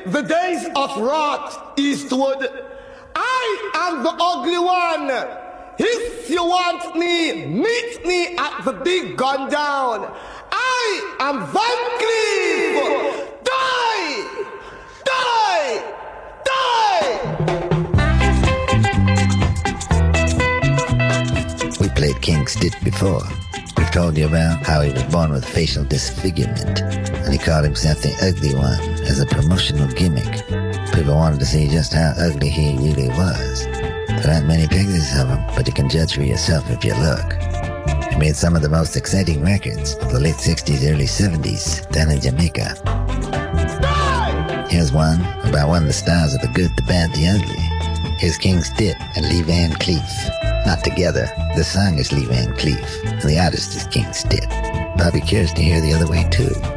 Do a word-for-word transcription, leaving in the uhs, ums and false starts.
the days of Rod Eastwood. I am the ugly one. If you want me, meet me at the big gun down. I am Van Cleef. Die! Die! Die! We played King Stitt before. We've told you about how he was born with facial disfigurement, and he called himself the Ugly One as a promotional gimmick. People wanted to see just how ugly he really was. There aren't many pictures of him, but you can judge for yourself if you look. He made some of the most exciting records of the late sixties, early seventies down in Jamaica. Here's one about one of the stars of The Good, the Bad, the Ugly. Here's King Stitt and Lee Van Cleef. Not together. The song is Lee Van Cleef, and the artist is King Stitt. But I'll be curious to hear the other way too.